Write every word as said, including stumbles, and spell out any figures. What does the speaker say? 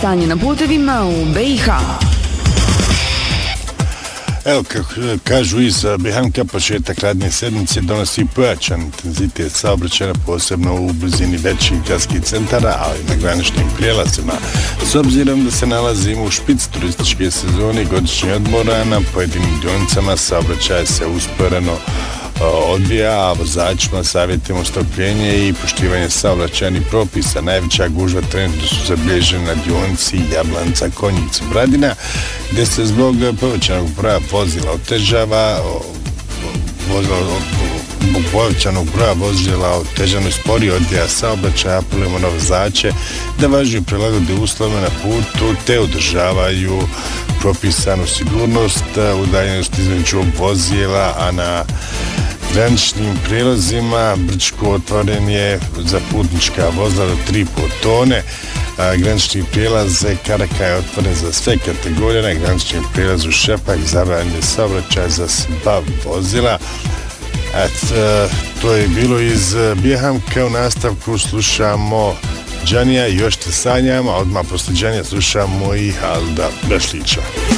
stanje na putevima u B i H. Evo, kako kažu iz B H M-ka, početak radne sedmice donosi pojačan intenzitet saobraćaja, posebno u blizini većih gradskih centara, ali na graničnim prijelazima. S obzirom da se nalazimo u špic turističke sezone godišnjeg odmora, na pojedinim dionicama saobraćaj se usporeno odvija, a vozačima savjetujemo strpljenje i poštivanje saobraćajnih propisa. Najveća gužva trenutno su zabilježene na dionici Jablanca Konjica Bradina, gdje se zbog povećanog broja vozila otežava vozila zbog povećanog broja vozila otežano i sporije odvija saobraćaj. Apelujemo na vozače da važnju prilagode uslovima na putu te održavaju propisanu sigurnost, udaljenost između vozila, a na graničnim prijelazima Brčko otvoren je za putnička vozila do tri i pol tone. Granični prijelaz Karaka je otvoren za sve kategorije. Na graničnim prijelazu Šepak zabranjen je saobraćaj za sva vozila. Et, to je bilo iz B H M-ka. U nastavku slušamo Džanija i Još te sanjam, a odmah posle Džanija slušamo i Halda Bešlića.